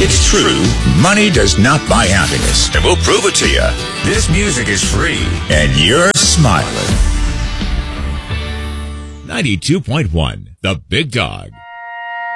It's true, money does not buy happiness, and we'll prove it to you. This music is free, and you're smiling. 92.1, The Big Dog.